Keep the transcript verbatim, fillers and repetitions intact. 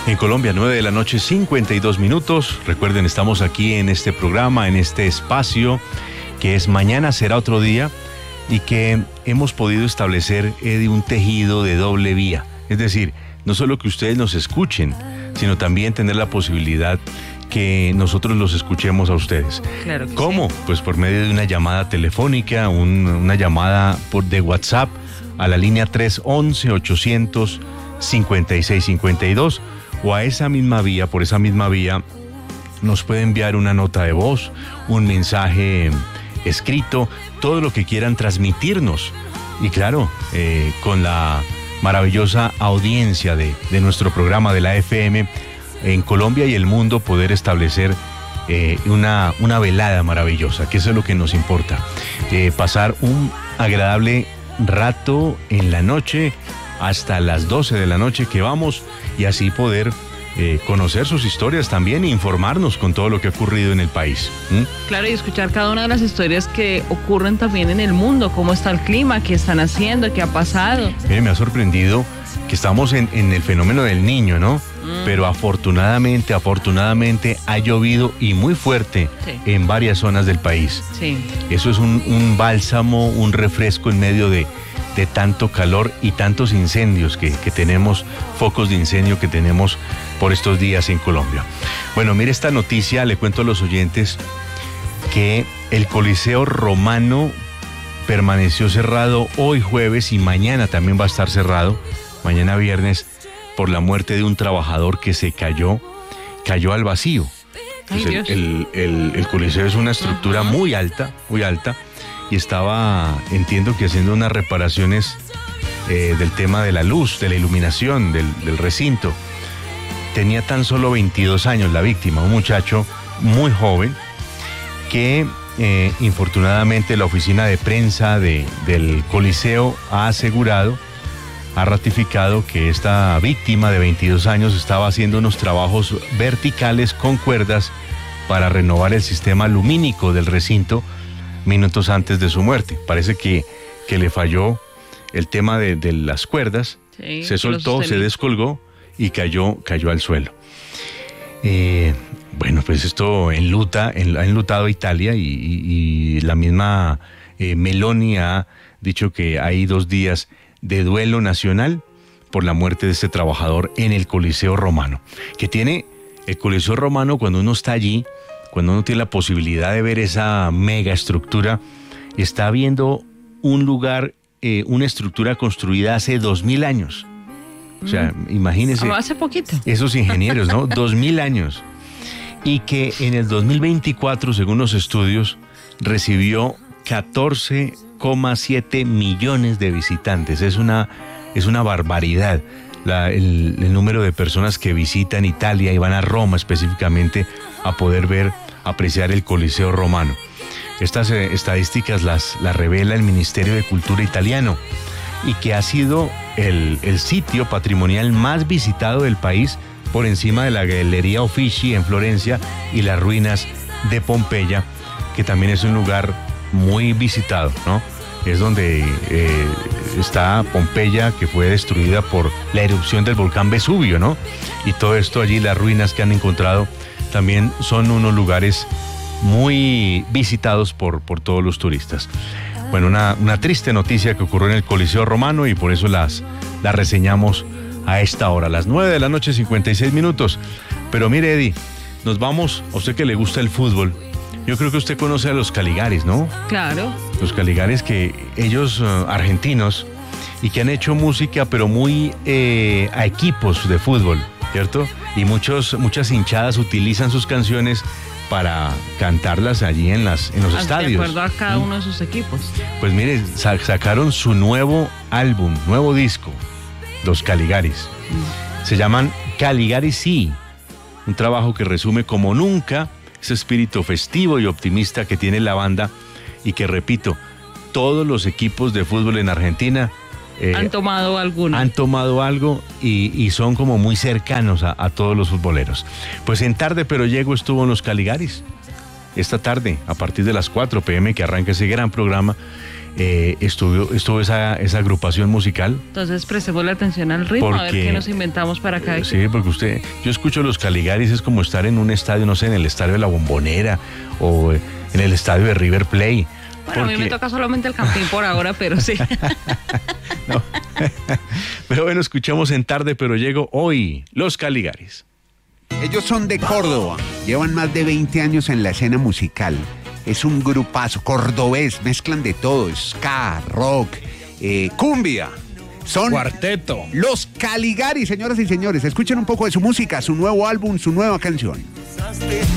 En Colombia, nueve de la noche, cincuenta y dos minutos. Recuerden, estamos aquí en este programa, en este espacio, que es Mañana será otro día, y que hemos podido establecer, Eddie, un tejido de doble vía. Es decir, no solo que ustedes nos escuchen, sino también tener la posibilidad que nosotros los escuchemos a ustedes. Claro que ¿Cómo? sí. Pues por medio de una llamada telefónica, un, una llamada por, de WhatsApp a la línea tres once, ochocientos, cincuenta y seis cincuenta y dos, o a esa misma vía, por esa misma vía, nos puede enviar una nota de voz, un mensaje escrito, todo lo que quieran transmitirnos. Y claro, eh, con la maravillosa audiencia de, de nuestro programa de la F M en Colombia y el mundo, poder establecer eh, una, una velada maravillosa, que eso es lo que nos importa. Eh, pasar un agradable rato en la noche hasta las doce de la noche que vamos, y así poder eh, conocer sus historias también e informarnos con todo lo que ha ocurrido en el país. ¿Mm? Claro, y escuchar cada una de las historias que ocurren también en el mundo, cómo está el clima, qué están haciendo, qué ha pasado. Mire, me ha sorprendido que estamos en, en el fenómeno del Niño, ¿no? Mm. Pero afortunadamente, afortunadamente ha llovido y muy fuerte, sí, en varias zonas del país. Sí. Eso es un, un bálsamo, un refresco en medio de, de tanto calor y tantos incendios que, que tenemos, focos de incendio que tenemos por estos días en Colombia. Bueno, mire esta noticia, le cuento a los oyentes que el Coliseo Romano permaneció cerrado hoy jueves y mañana también va a estar cerrado, mañana viernes, por la muerte de un trabajador que se cayó, cayó al vacío. Ay, Pues el, el, el, el Coliseo es una estructura uh-huh. muy alta, muy alta, y estaba, entiendo que haciendo unas reparaciones eh, del tema de la luz, de la iluminación del, del recinto. Tenía tan solo veintidós años la víctima, un muchacho muy joven que eh, infortunadamente la oficina de prensa de, del Coliseo ha asegurado, ha ratificado que esta víctima de veintidós años estaba haciendo unos trabajos verticales con cuerdas para renovar el sistema lumínico del recinto minutos antes de su muerte. Parece que, que le falló el tema de, de las cuerdas, sí, se soltó, se descolgó y cayó, cayó al suelo. Eh, bueno, pues esto enluta, en, ha enlutado a Italia y, y, y la misma eh, Meloni ha dicho que hay dos días de duelo nacional por la muerte de este trabajador en el Coliseo Romano, que tiene el Coliseo Romano, cuando uno está allí, cuando uno tiene la posibilidad de ver esa mega estructura, está viendo un lugar, eh, una estructura construida hace dos mil años. O sea, imagínense. Hace poquito. Esos ingenieros, ¿no? Dos mil años. Y que en el dos mil veinticuatro, según los estudios, recibió catorce coma siete millones de visitantes. Es una, es una barbaridad la, el, el número de personas que visitan Italia y van a Roma específicamente a poder ver, apreciar el Coliseo Romano. Estas eh, estadísticas las, las revela el Ministerio de Cultura italiano, y que ha sido el, el sitio patrimonial más visitado del país, por encima de la Galería Uffizi en Florencia y las ruinas de Pompeya, que también es un lugar muy visitado, ¿no? Es donde eh, está Pompeya, que fue destruida por la erupción del volcán Vesubio, ¿no? Y todo esto allí, las ruinas que han encontrado, también son unos lugares muy visitados por, por todos los turistas. Bueno, una, una triste noticia que ocurrió en el Coliseo Romano, y por eso las, las reseñamos a esta hora, a las nueve de la noche, cincuenta y seis minutos. Pero mire, Eddie, nos vamos, a usted que le gusta el fútbol, yo creo que usted conoce a los Caligaris, ¿no? Claro. Los Caligaris, que ellos, uh, argentinos, y que han hecho música, pero muy eh, a equipos de fútbol, ¿cierto? Y muchos, muchas hinchadas utilizan sus canciones para cantarlas allí en, las, en los de estadios. De acuerdo a cada uno de sus equipos. Pues mire, sa- sacaron su nuevo álbum, nuevo disco, los Caligaris. Mm. Se llaman Caligaris Sí, un trabajo que resume como nunca ese espíritu festivo y optimista que tiene la banda, y que, repito, todos los equipos de fútbol en Argentina Eh, han tomado alguno. Han tomado algo y, y son como muy cercanos a, a todos los futboleros. Pues en Tarde Pero Llego estuvo en los Caligaris. Esta tarde, a partir de las cuatro p m que arranca ese gran programa, eh, estuvo, estuvo esa, esa agrupación musical. Entonces prestemos la atención al ritmo, Porque, a ver qué nos inventamos para cada Sí, porque usted, yo escucho los Caligaris, es como estar en un estadio, no sé, en el estadio de La Bombonera o en el estadio de River Plate. Bueno, porque... a mí me toca solamente el Campín por ahora, pero sí. No. Pero bueno, escuchamos en Tarde Pero Llego hoy, los Caligaris. Ellos son de Córdoba, llevan más de veinte años en la escena musical. Es un grupazo cordobés, mezclan de todo, ska, rock, eh, cumbia. Son cuarteto. Los Caligaris, señoras y señores. Escuchen un poco de su música, su nuevo álbum, su nueva canción.